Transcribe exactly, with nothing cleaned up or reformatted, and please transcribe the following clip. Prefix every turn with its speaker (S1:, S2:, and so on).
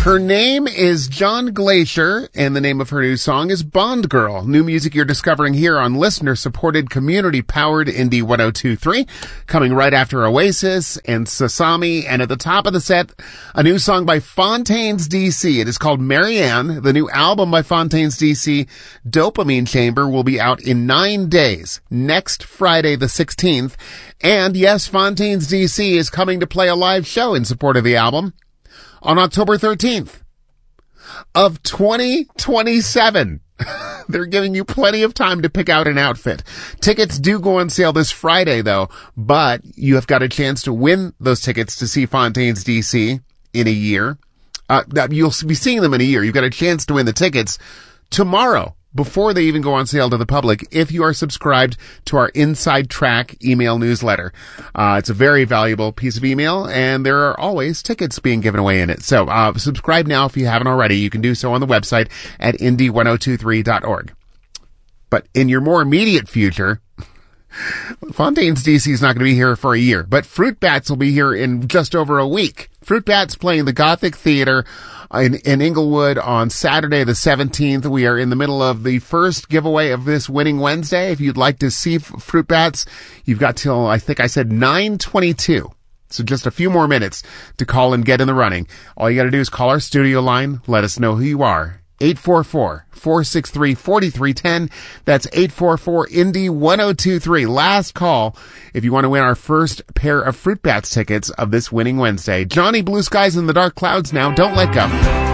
S1: Her name is John Glacier, and the name of her new song is Bond Girl. New music you're discovering here on listener-supported, community-powered Indie one oh two point three, coming right after Oasis and Sasami, and at the top of the set, a new song by Fontaines D C. It is called Marianne. The new album by Fontaines D C, Dopamine Chamber, will be out in nine days, next Friday the sixteenth. And yes, Fontaines D C is coming to play a live show in support of the album on October thirteenth of twenty twenty-seven. They're giving you plenty of time to pick out an outfit. Tickets do go on sale this Friday, though, but you have got a chance to win those tickets to see Fontaines D C in a year. Uh, you'll be seeing them in a year. You've got a chance to win the tickets tomorrow, before they even go on sale to the public, if you are subscribed to our Inside Track email newsletter. Uh, it's a very valuable piece of email, and there are always tickets being given away in it. So uh, subscribe now if you haven't already. You can do so on the website at indie ten twenty-three dot org. But in your more immediate future, Fontaines D C is not going to be here for a year, but Fruit Bats will be here in just over a week. Fruit Bats playing the Gothic Theater in, in Inglewood on Saturday the seventeenth. We are in the middle of the first giveaway of this Winning Wednesday. If you'd like to see Fruit Bats, you've got till, I think I said nine twenty-two. So just a few more minutes to call and get in the running. All you got to do is call our studio line. Let us know who you are. eight four four, four six three, four three one zero. That's eight four four, Indie ten twenty-three. Last call if you want to win our first pair of Fruit Bats tickets of this Winning Wednesday. Johnny Blue Skies in the Dark Clouds now. Don't let go.